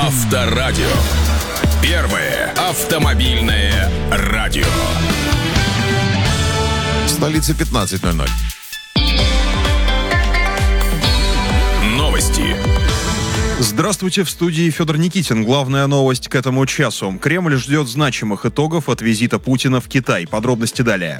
Авторадио. Первое автомобильное радио. В столице 15:00. Новости. Здравствуйте, в студии Федор Никитин. Главная новость к этому часу. Кремль ждет значимых итогов от визита Путина в Китай. Подробности далее.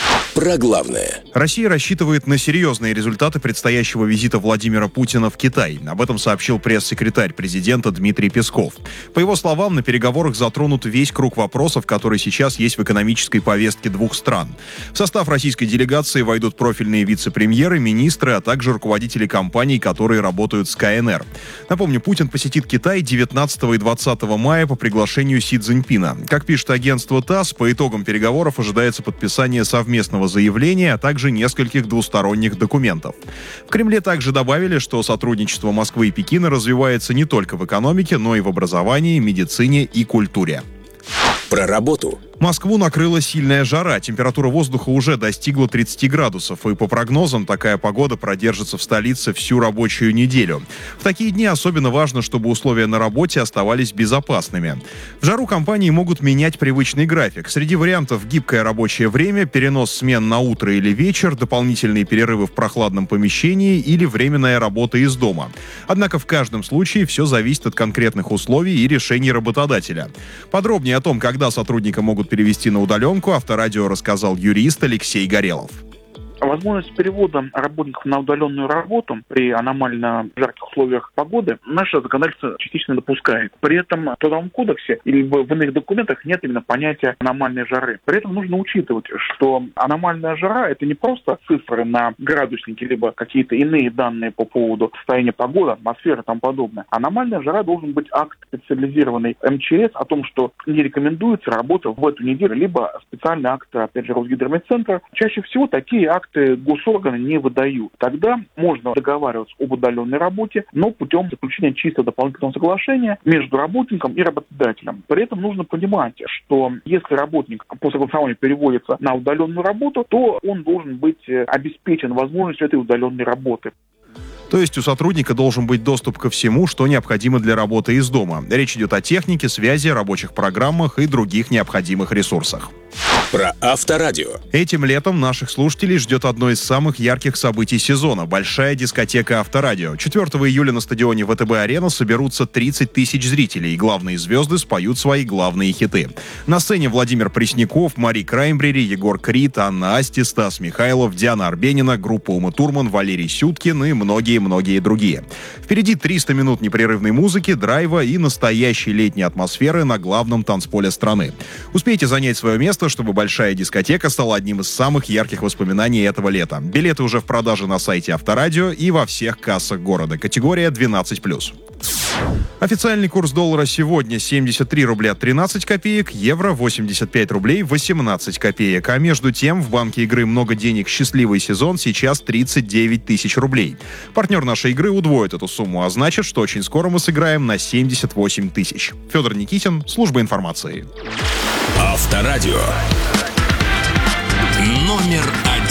Про главное. Россия рассчитывает на серьезные результаты предстоящего визита Владимира Путина в Китай. Об этом сообщил пресс-секретарь президента Дмитрий Песков. По его словам, на переговорах затронут весь круг вопросов, которые сейчас есть в экономической повестке двух стран. В состав российской делегации войдут профильные вице-премьеры, министры, а также руководители компаний, которые работают с КНР. Напомню, Путин посетит Китай 19 и 20 мая по приглашению Си Цзиньпина. Как пишет агентство ТАСС, по итогам переговоров ожидается подписание совместного заявления, а также нескольких двусторонних документов. В Кремле также добавили, что сотрудничество Москвы и Пекина развивается не только в экономике, но и в образовании, медицине и культуре. Про работу. Москву накрыла сильная жара. Температура воздуха уже достигла 30 градусов. И по прогнозам, такая погода продержится в столице всю рабочую неделю. В такие дни особенно важно, чтобы условия на работе оставались безопасными. В жару компании могут менять привычный график. Среди вариантов гибкое рабочее время, перенос смен на утро или вечер, дополнительные перерывы в прохладном помещении или временная работа из дома. Однако в каждом случае все зависит от конкретных условий и решений работодателя. Подробнее о том, когда сотрудника могут перевести на удаленку, Авторадио рассказал юрист Алексей Горелов. Возможность перевода работников на удаленную работу при аномально жарких условиях погоды наше законодательство частично допускает. При этом в Трудовом кодексе или в иных документах нет именно понятия аномальной жары. При этом нужно учитывать, что аномальная жара – это не просто цифры на градуснике, либо какие-то иные данные по поводу состояния погоды, атмосферы и тому подобное. Аномальная жара должен быть акт специализированный МЧС о том, что не рекомендуется работа в эту неделю, либо специальный акт, опять же, Росгидрометцентра. Чаще всего такие акты госорганы не выдают. Тогда можно договариваться об удаленной работе, но путем заключения чисто дополнительного соглашения между работником и работодателем. При этом нужно понимать, что если работник по согласованию переводится на удаленную работу, то он должен быть обеспечен возможностью этой удаленной работы. То есть у сотрудника должен быть доступ ко всему, что необходимо для работы из дома. Речь идет о технике, связи, рабочих программах и других необходимых ресурсах. Про Авторадио. Этим летом наших слушателей ждет одно из самых ярких событий сезона – большая дискотека Авторадио. 4 июля на стадионе ВТБ-арена соберутся 30 тысяч зрителей, и главные звезды споют свои главные хиты. На сцене Владимир Пресняков, Мари Краймбрери, Егор Крид, Анна Асти, Стас Михайлов, Диана Арбенина, группа Ума Турман, Валерий Сюткин и многие другие. Впереди 300 минут непрерывной музыки, драйва и настоящей летней атмосферы на главном танцполе страны. Успейте занять свое место, чтобы большая дискотека стала одним из самых ярких воспоминаний этого лета. Билеты уже в продаже на сайте Авторадио и во всех кассах города. Категория 12+. Официальный курс доллара сегодня 73 рубля 13 копеек, евро 85 рублей 18 копеек. А между тем в банке игры «Много денег. Счастливый сезон» сейчас 39 тысяч рублей. Партнер нашей игры удвоит эту сумму, а значит, что очень скоро мы сыграем на 78 тысяч. Федор Никитин, служба информации. Авторадио. Номер 1.